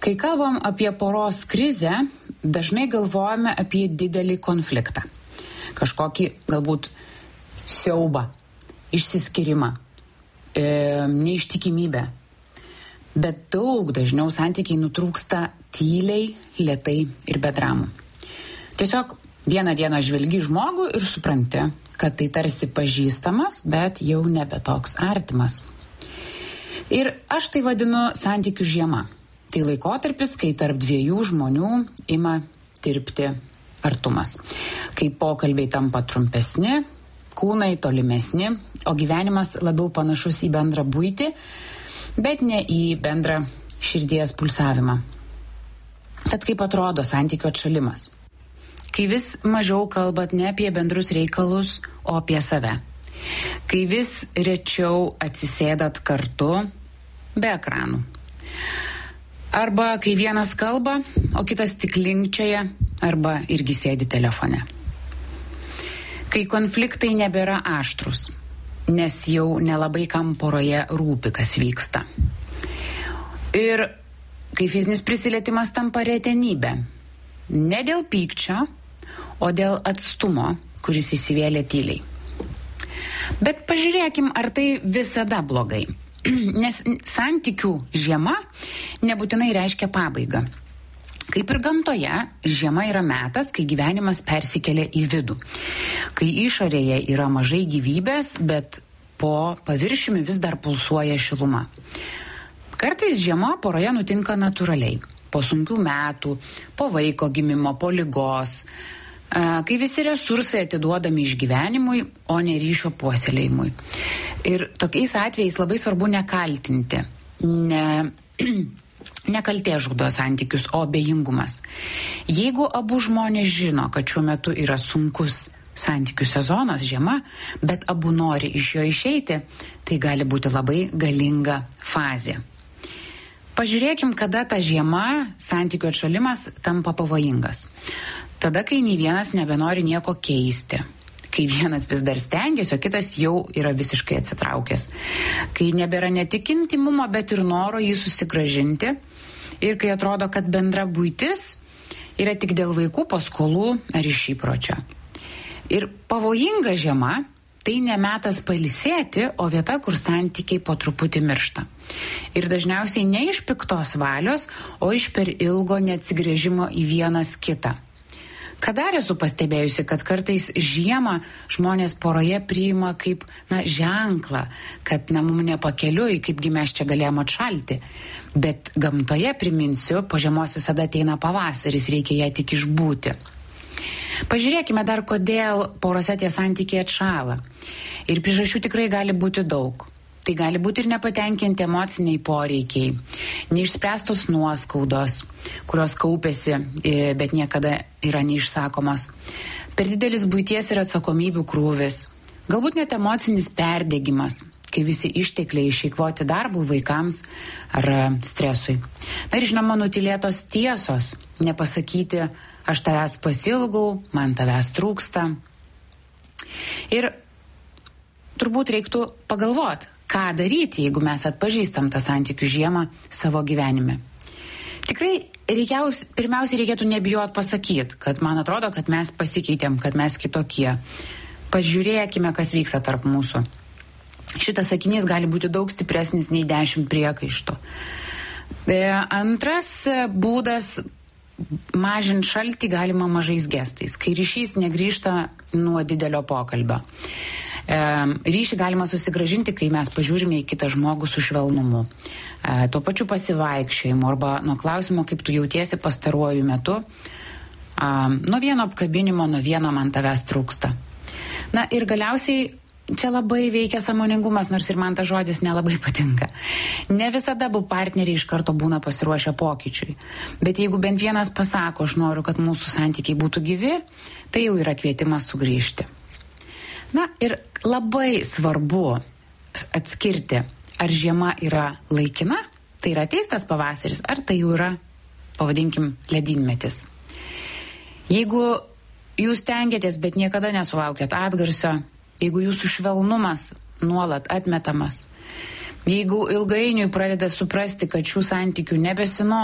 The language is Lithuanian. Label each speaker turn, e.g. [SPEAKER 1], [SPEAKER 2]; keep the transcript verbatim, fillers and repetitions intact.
[SPEAKER 1] Kai kalbam apie poros krizę, dažnai galvojame apie didelį konfliktą. Kažkokį galbūt siaubą, išsiskyrimą, e, neištikimybę. Bet daug dažniau santykiai nutrūksta tyliai, lėtai ir be dramų. Tiesiog vieną dieną žvelgi žmogų ir supranti, kad tai tarsi pažįstamas, bet jau nebe toks artimas. Ir aš tai vadinu santykių žiema. Tai laikotarpis, kai tarp dviejų žmonių ima tirpti artumas. Kai pokalbiai tampa trumpesni, kūnai tolimesni, o gyvenimas labiau panašus į bendrą buitį, bet ne į bendrą širdies pulsavimą. Tad kaip atrodo santykių atšalimas? Kai vis mažiau kalbat ne apie bendrus reikalus, o apie save. Kai vis rečiau atsisėdat kartu, be ekranų. Arba kai vienas kalba, o kitas tik linkčioja, arba irgi sėdi telefone. Kai konfliktai nebėra aštrus, nes jau nelabai kam poroje rūpi, kas vyksta. Ir kai fizinis prisilietimas tampa retenybė. Ne dėl pykčio, o dėl atstumo, kuris įsivėlė tyliai. Bet pažiūrėkim, ar tai visada blogai. Nes santykių žiema nebūtinai reiškia pabaigą. Kaip ir gamtoje, žiema yra metas, kai gyvenimas persikelia į vidų. Kai išorėje yra mažai gyvybės, bet po paviršiumi vis dar pulsuoja šiluma. Kartais žiema poroje nutinka natūraliai. Po sunkių metų, po vaiko gimimo, po ligos, kai visi resursai atiduodami išgyvenimui, o ne ryšio puoselėjimui. Ir tokiais atvejais labai svarbu nekaltinti. Ne... Nekaltė žudo santykius, o abejingumas. Jeigu abu žmonės žino, kad šiuo metu yra sunkus santykių sezonas, žiema, bet abu nori iš jo išeiti, tai gali būti labai galinga fazė. Pažiūrėkim, kada ta žiema, santykių atšalimas tampa pavojingas. Tada, kai nei vienas nebenori nieko keisti. Kai vienas vis dar stengiasi, o kitas jau yra visiškai atsitraukęs. Kai nebėra ne tik intimumo, bet ir noro jį susigrąžinti. Ir kai atrodo, kad bendra buitis yra tik dėl vaikų, paskolų ar iš įpročio. Ir pavojinga žiema tai ne metas pailsėti, o vieta, kur santykiai po truputį miršta. Ir dažniausiai ne iš piktos valios, o iš per ilgo neatsigręžimo į vienas kitą. Ką dar esu pastebėjusi, kad kartais žiemą žmonės poroje priima kaip na, ženklą, kad na, mum nepakeliui, kaipgi mes čia galėjom atšalti. Bet gamtoje, priminsiu, po žiemos visada ateina pavasaris, reikia ją tik išbūti. Pažiūrėkime dar, kodėl porose tie santykiai atšąla. Ir priežasčių tikrai gali būti daug. Tai gali būti ir nepatenkinti emociniai poreikiai, neišspręstos nuoskaudos, kurios kaupėsi, bet niekada yra neišsakomos. Per didelis buities ir atsakomybių krūvis. Galbūt net emocinis perdegimas, kai visi ištekliai išeikvoti darbui, vaikams ar stresui. Na ir žinoma, nutilėtos tiesos, nepasakyti, aš tavęs pasilgau, man tavęs trūksta. Ir turbūt reiktų pagalvoti, ką daryti, jeigu mes atpažįstam tą santykių žiemą savo gyvenime. Tikrai reikiaus, pirmiausiai reikėtų nebijot pasakyti, kad man atrodo, kad mes pasikeitėm, kad mes kitokie. Pažiūrėkime, kas vyksta tarp mūsų. Šitas sakinys gali būti daug stipresnis nei dešimt priekaištų. E, antras būdas mažinti šaltį galima mažais gestais, kai ryšys negrįžta nuo didelio pokalbio. E, ryšį galima susigrąžinti, kai mes pažiūrime į kitą žmogų su švelnumu. E, tuo pačiu pasivaikščiojimu arba nuo klausimo, kaip tu jautiesi pastaruoju metu. E, nuo vieno apkabinimo, nuo vieno man tavęs trūksta. Na ir galiausiai čia labai veikia sąmoningumas, nors ir man tas žodis nelabai patinka. Ne visada abu partneriai iš karto būna pasiruošę pokyčiui. Bet jeigu bent vienas pasako, aš noriu, kad mūsų santykiai būtų gyvi, tai jau yra kvietimas sugrįžti. Na ir labai svarbu atskirti, ar žiema yra laikina, tai yra ateis tas pavasaris, ar tai jau yra, pavadinkim, ledynmetis. Jeigu jūs tengiatės, bet niekada nesulaukėt atgarsio, jeigu jūsų švelnumas nuolat atmetamas, jeigu ilgainiui pradeda suprasti, kad šių santykių nebesinori,